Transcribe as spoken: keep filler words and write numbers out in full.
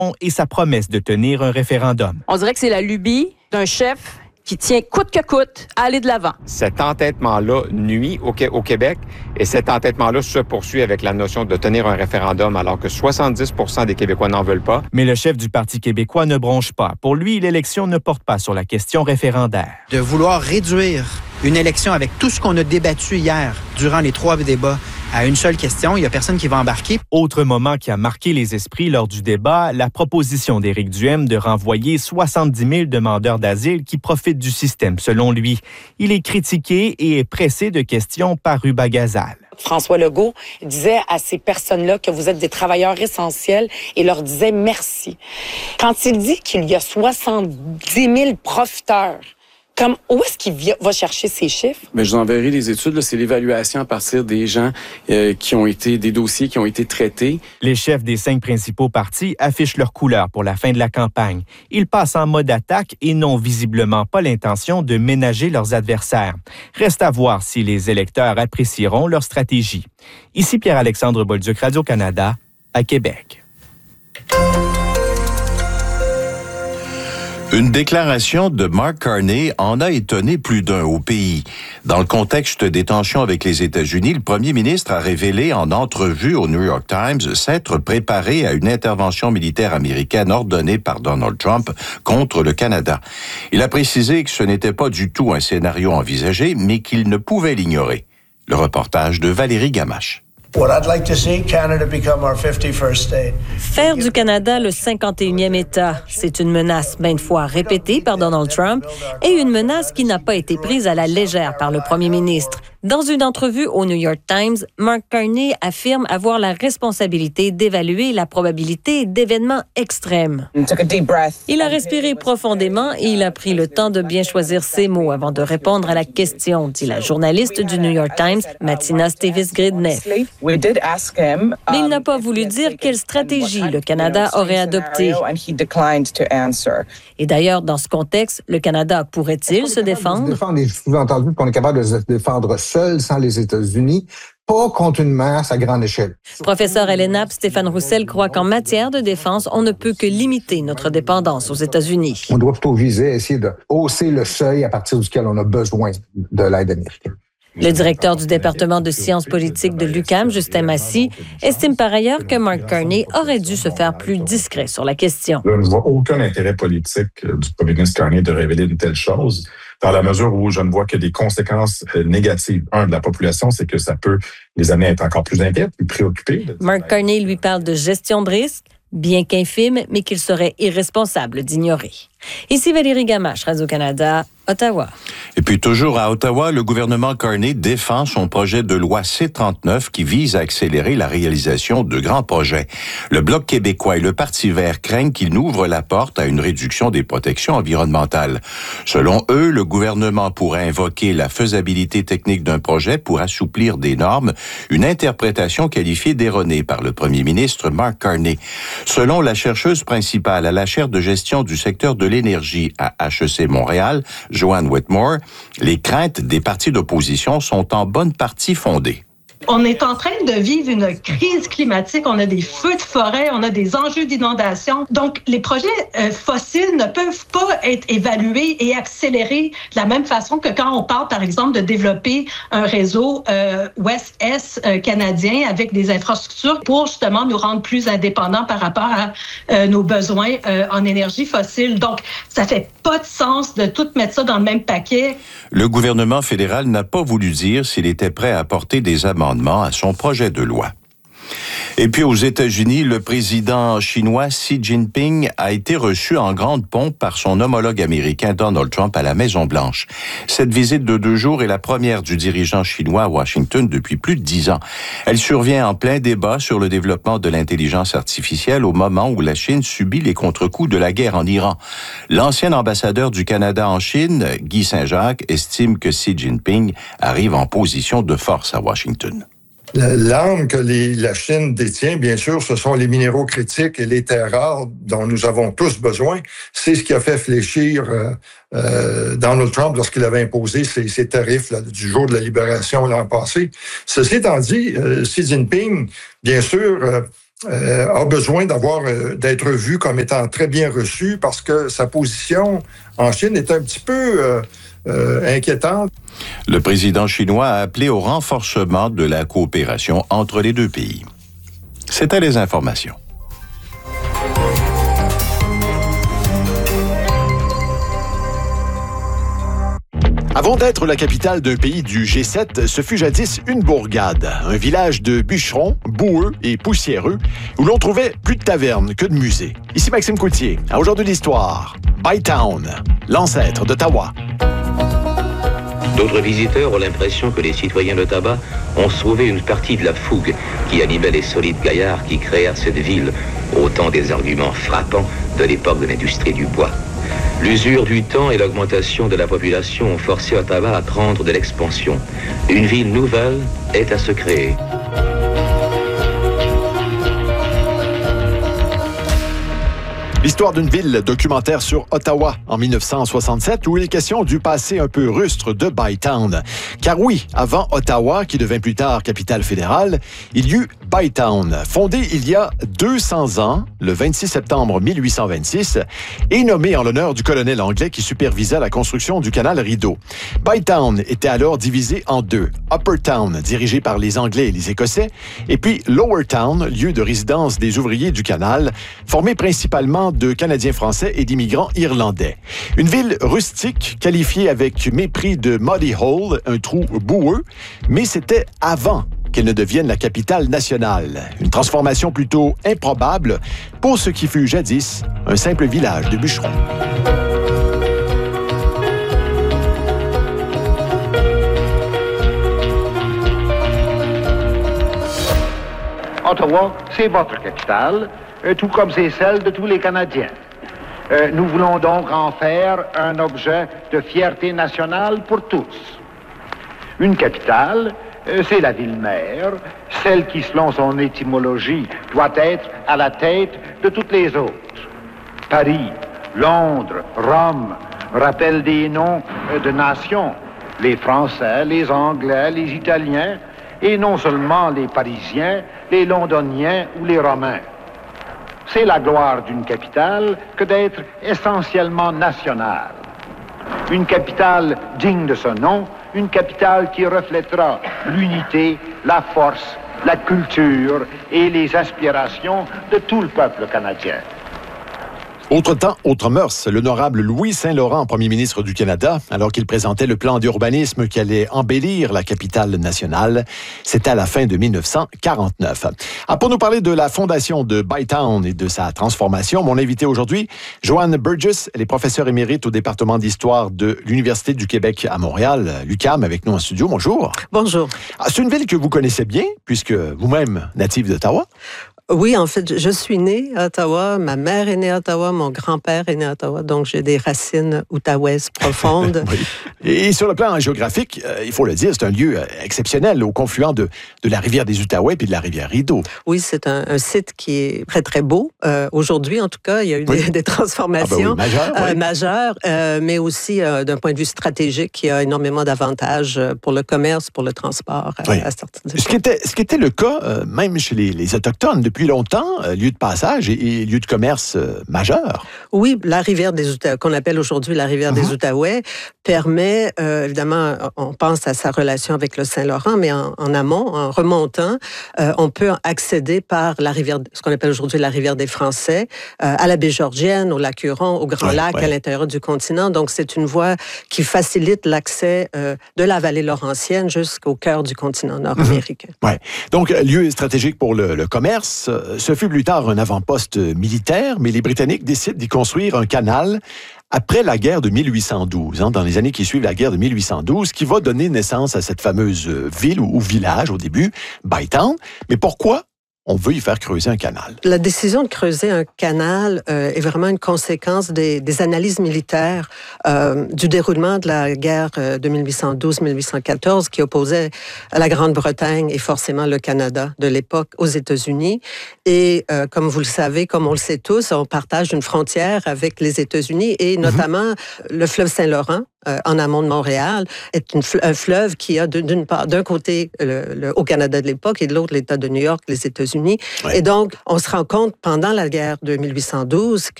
et sa promesse de tenir un référendum. On dirait que c'est la lubie d'un chef qui tient coûte que coûte à aller de l'avant. Cet entêtement-là nuit au, au Québec et cet entêtement-là se poursuit avec la notion de tenir un référendum alors que soixante-dix pour cent des Québécois n'en veulent pas. Mais le chef du Parti québécois ne bronche pas. Pour lui, l'élection ne porte pas sur la question référendaire. De vouloir réduire une élection avec tout ce qu'on a débattu hier durant les trois débats à une seule question, il n'y a personne qui va embarquer. Autre moment qui a marqué les esprits lors du débat, la proposition d'Éric Duhaime de renvoyer soixante-dix mille demandeurs d'asile qui profitent du système, selon lui. Il est critiqué et est pressé de questions par Ruba Gazal. François Legault disait à ces personnes-là que vous êtes des travailleurs essentiels et leur disait merci. Quand il dit qu'il y a soixante-dix mille profiteurs, comme, où est-ce qu'il va chercher ces chiffres? Bien, je vous enverrai les études. Là, c'est l'évaluation à partir des gens euh, qui ont été, des dossiers qui ont été traités. Les chefs des cinq principaux partis affichent leur couleur pour la fin de la campagne. Ils passent en mode attaque et n'ont visiblement pas l'intention de ménager leurs adversaires. Reste à voir si les électeurs apprécieront leur stratégie. Ici Pierre-Alexandre Bolduc, Radio-Canada, à Québec. Une déclaration de Mark Carney en a étonné plus d'un au pays. Dans le contexte des tensions avec les États-Unis, le premier ministre a révélé en entrevue au New York Times s'être préparé à une intervention militaire américaine ordonnée par Donald Trump contre le Canada. Il a précisé que ce n'était pas du tout un scénario envisagé, mais qu'il ne pouvait l'ignorer. Le reportage de Valérie Gamache. Faire du Canada le cinquante et unième État, c'est une menace maintes fois répétée par Donald Trump et une menace qui n'a pas été prise à la légère par le premier ministre. Dans une entrevue au New York Times, Mark Carney affirme avoir la responsabilité d'évaluer la probabilité d'événements extrêmes. Il a respiré profondément et il a pris le temps de bien choisir ses mots avant de répondre à la question, dit la journaliste du New York Times, Martina Stevens-Gridneff. Mais il n'a pas voulu dire quelle stratégie le Canada aurait adoptée. Et d'ailleurs, dans ce contexte, le Canada pourrait-il se défendre? Se défendre, il est entendu qu'on est capable de se défendre seul, sans les États-Unis, pas contre une menace à grande échelle. Professeur L N A P Stéphane Roussel croit qu'en matière de défense, on ne peut que limiter notre dépendance aux États-Unis. On doit plutôt viser à essayer de hausser le seuil à partir duquel on a besoin de l'aide américaine. Le directeur du département de sciences politiques de l'U Q A M, Justin Massy, estime par ailleurs que Mark Carney aurait dû se faire plus discret sur la question. Je ne vois aucun intérêt politique du premier ministre Carney de révéler une telle chose, dans la mesure où je ne vois que des conséquences négatives. Un, de la population, c'est que ça peut les amener à être encore plus inquiets, plus préoccupés. Mark Carney lui parle de gestion de risque, bien qu'infime, mais qu'il serait irresponsable d'ignorer. Ici Valérie Gamache, Radio-Canada, Ottawa. Et puis toujours à Ottawa, le gouvernement Carney défend son projet de loi C trente-neuf qui vise à accélérer la réalisation de grands projets. Le Bloc québécois et le Parti vert craignent qu'il n'ouvre la porte à une réduction des protections environnementales. Selon eux, le gouvernement pourrait invoquer la faisabilité technique d'un projet pour assouplir des normes, une interprétation qualifiée d'erronée par le premier ministre Mark Carney. Selon la chercheuse principale à la chaire de gestion du secteur de l'énergie à H E C Montréal, Joanne Whitmore, les craintes des partis d'opposition sont en bonne partie fondées. On est en train de vivre une crise climatique. On a des feux de forêt, on a des enjeux d'inondation. Donc, les projets euh, fossiles ne peuvent pas être évalués et accélérés de la même façon que quand on parle, par exemple, de développer un réseau euh, ouest-est euh, canadien avec des infrastructures pour justement nous rendre plus indépendants par rapport à euh, nos besoins euh, en énergie fossile. Donc, ça fait pas de sens de tout mettre ça dans le même paquet. Le gouvernement fédéral n'a pas voulu dire s'il était prêt à apporter des amendements à son projet de loi. Et puis aux États-Unis, le président chinois Xi Jinping a été reçu en grande pompe par son homologue américain Donald Trump à la Maison-Blanche. Cette visite de deux jours est la première du dirigeant chinois à Washington depuis plus de dix ans. Elle survient en plein débat sur le développement de l'intelligence artificielle au moment où la Chine subit les contre-coups de la guerre en Iran. L'ancien ambassadeur du Canada en Chine, Guy Saint-Jacques, estime que Xi Jinping arrive en position de force à Washington. L'arme que les, la Chine détient, bien sûr, ce sont les minéraux critiques et les terres rares dont nous avons tous besoin. C'est ce qui a fait fléchir euh, euh, Donald Trump lorsqu'il avait imposé ces, ces tarifs là, du jour de la libération l'an passé. Ceci étant dit, euh, Xi Jinping, bien sûr, euh, euh, a besoin d'avoir euh, d'être vu comme étant très bien reçu parce que sa position en Chine est un petit peu euh, euh, inquiétante. Le président chinois a appelé au renforcement de la coopération entre les deux pays. C'était les informations. Avant d'être la capitale d'un pays du G sept, ce fut jadis une bourgade, un village de bûcherons, boueux et poussiéreux, où l'on trouvait plus de tavernes que de musées. Ici Maxime Coutier, à Aujourd'hui l'Histoire, Bytown, l'ancêtre d'Ottawa. D'autres visiteurs ont l'impression que les citoyens d'Ottawa ont sauvé une partie de la fougue qui animait les solides gaillards qui créèrent cette ville, autant des arguments frappants de l'époque de l'industrie du bois. L'usure du temps et l'augmentation de la population ont forcé Ottawa à prendre de l'expansion. Une ville nouvelle est à se créer. L'histoire d'une ville, documentaire sur Ottawa en mille neuf cent soixante-sept, où il est question du passé un peu rustre de Bytown. Car oui, avant Ottawa, qui devint plus tard capitale fédérale, il y eut Bytown, fondé il y a deux cents ans, le vingt-six septembre mille huit cent vingt-six, et nommé en l'honneur du colonel anglais qui supervisa la construction du canal Rideau. Bytown était alors divisé en deux. Upper Town, dirigé par les Anglais et les Écossais, et puis Lower Town, lieu de résidence des ouvriers du canal, formé principalement de Canadiens français et d'immigrants irlandais. Une ville rustique, qualifiée avec mépris de Muddy Hole, un trou boueux, mais c'était avant qu'elle ne devienne la capitale nationale. Une transformation plutôt improbable pour ce qui fut jadis un simple village de bûcherons. Ottawa, c'est votre capitale, euh, tout comme c'est celle de tous les Canadiens. Euh, nous voulons donc en faire un objet de fierté nationale pour tous. Une capitale, euh, c'est la ville-mère, celle qui, selon son étymologie, doit être à la tête de toutes les autres. Paris, Londres, Rome rappellent des noms euh, de nations, les Français, les Anglais, les Italiens, et non seulement les Parisiens, les Londoniens ou les Romains. C'est la gloire d'une capitale que d'être essentiellement nationale. Une capitale digne de ce nom, une capitale qui reflètera l'unité, la force, la culture et les aspirations de tout le peuple canadien. Autre temps, autre mœurs, l'honorable Louis Saint-Laurent, premier ministre du Canada, alors qu'il présentait le plan d'urbanisme qui allait embellir la capitale nationale, c'était à la fin de mille neuf cent quarante-neuf. Ah, pour nous parler de la fondation de Bytown et de sa transformation, mon invité aujourd'hui, Joanne Burgess, elle est professeure émérite au département d'histoire de l'Université du Québec à Montréal, l'U Q A M, avec nous en studio. Bonjour. Bonjour. Ah, c'est une ville que vous connaissez bien, puisque vous-même, native d'Ottawa. Oui, en fait, je suis née à Ottawa. Ma mère est née à Ottawa. Mon grand-père est né à Ottawa. Donc, j'ai des racines outaouaises profondes. Oui. Et sur le plan géographique, euh, il faut le dire, c'est un lieu exceptionnel au confluent de, de la rivière des Outaouais puis de la rivière Rideau. Oui, c'est un, un site qui est très, très beau. Euh, aujourd'hui, en tout cas, il y a eu oui. des, des transformations ah ben oui, majeures, euh, oui. majeures euh, mais aussi euh, d'un point de vue stratégique, il y a énormément d'avantages pour le commerce, pour le transport. À, oui. à sortir ce, qui était, ce qui était le cas, euh, même chez les, les Autochtones, depuis longtemps, euh, lieu de passage et, et lieu de commerce euh, majeur. Oui, la rivière des Outaouais, qu'on appelle aujourd'hui la rivière mm-hmm. des Outaouais, permet, euh, évidemment, on pense à sa relation avec le Saint-Laurent, mais en, en amont, en remontant, euh, on peut accéder par la rivière, ce qu'on appelle aujourd'hui la rivière des Français, euh, à la baie Georgienne, au lac Huron, au Grand ouais, Lac, ouais. à l'intérieur du continent. Donc, c'est une voie qui facilite l'accès euh, de la vallée laurentienne jusqu'au cœur du continent nord-américain. Mmh. Ouais. Donc, lieu stratégique pour le, le commerce. Ce fut plus tard un avant-poste militaire, mais les Britanniques décident d'y construire un canal après la guerre de mille huit cent douze, hein, dans les années qui suivent la guerre de mille huit cent douze, qui va donner naissance à cette fameuse ville ou, ou village au début, Bytown. Mais pourquoi on veut y faire creuser un canal? La décision de creuser un canal euh, est vraiment une conséquence des, des analyses militaires euh, du déroulement de la guerre de mille huit cent douze mille huit cent quatorze qui opposait la Grande-Bretagne et forcément le Canada de l'époque aux États-Unis. Et euh, comme vous le savez, comme on le sait tous, on partage une frontière avec les États-Unis et notamment mm-hmm. le fleuve Saint-Laurent euh, en amont de Montréal, est une, un fleuve qui a d'une part, d'un côté, le, le, au Canada de l'époque et de l'autre, l'État de New York, les États-Unis. Ouais. Et donc, on se rend compte pendant la guerre de mille huit cent douze